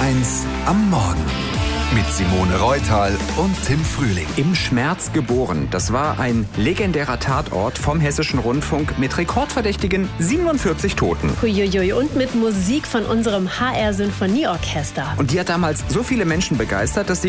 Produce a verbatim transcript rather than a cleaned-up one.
eins am Morgen. Mit Simone Reutal und Tim Frühling. Im Schmerz geboren. Das war ein legendärer Tatort vom Hessischen Rundfunk mit rekordverdächtigen siebenundvierzig Toten. Huiuiui, und mit Musik von unserem H R-Sinfonieorchester. Und die hat damals so viele Menschen begeistert, dass die